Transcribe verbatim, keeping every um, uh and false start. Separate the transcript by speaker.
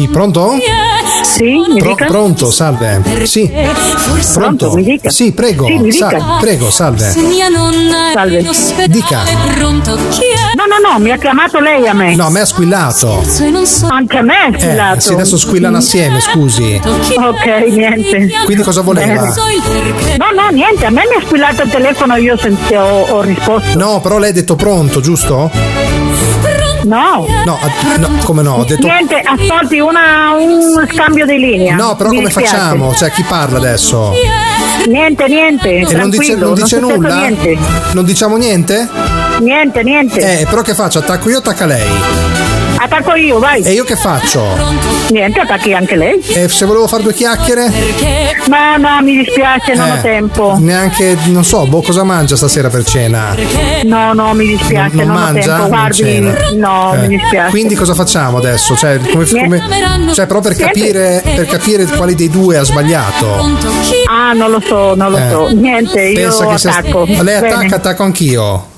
Speaker 1: Sì, pronto?
Speaker 2: Sì, mi
Speaker 1: Pro-
Speaker 2: dica.
Speaker 1: pronto, salve. Sì. Pronto?
Speaker 2: Pronto, mi dica.
Speaker 1: Sì, prego.
Speaker 2: Sì, mi dica.
Speaker 1: Sa- prego, salve.
Speaker 2: Salve.
Speaker 1: Dica.
Speaker 2: No, no, no, mi ha chiamato lei a me.
Speaker 1: No, a me ha squillato.
Speaker 2: Anche a me ha
Speaker 1: Eh,
Speaker 2: squillato.
Speaker 1: sì, adesso squillano assieme, scusi.
Speaker 2: Ok, niente.
Speaker 1: Quindi cosa voleva?
Speaker 2: No, no, niente, a me mi ha squillato il telefono, io senti- ho, ho risposto.
Speaker 1: No, però lei ha detto pronto, giusto?
Speaker 2: No.
Speaker 1: No, ha- no, come no? Ho detto.
Speaker 2: Niente, ascolti, una, un scambio di linea.
Speaker 1: No, però
Speaker 2: Mi
Speaker 1: come
Speaker 2: dispiace.
Speaker 1: facciamo? Cioè, chi parla adesso?
Speaker 2: Niente, niente.
Speaker 1: E non dice,
Speaker 2: tranquillo,
Speaker 1: non dice
Speaker 2: successo
Speaker 1: nulla?
Speaker 2: Niente.
Speaker 1: Non diciamo niente?
Speaker 2: Niente, niente.
Speaker 1: Eh, però che faccio? Attacco io o attacca lei?
Speaker 2: Attacco io, vai.
Speaker 1: E io che faccio?
Speaker 2: Niente, attacchi anche lei.
Speaker 1: E se volevo fare due chiacchiere?
Speaker 2: No, no, mi dispiace, non
Speaker 1: Eh,
Speaker 2: ho tempo.
Speaker 1: Neanche, non so, boh, cosa mangia stasera per cena?
Speaker 2: No, no, mi dispiace,
Speaker 1: Non
Speaker 2: non, ho
Speaker 1: mangia?
Speaker 2: tempo.
Speaker 1: Non
Speaker 2: Guardi,
Speaker 1: cena.
Speaker 2: no,
Speaker 1: Eh,
Speaker 2: mi dispiace.
Speaker 1: Quindi cosa facciamo adesso? Cioè, come, come- cioè però per
Speaker 2: Niente.
Speaker 1: capire, per capire quali dei due ha sbagliato.
Speaker 2: Ah, non lo so, non lo
Speaker 1: Eh.
Speaker 2: so. Niente, io
Speaker 1: Pensa che sia-
Speaker 2: attacco.
Speaker 1: Lei attacca,
Speaker 2: Bene.
Speaker 1: attacco anch'io.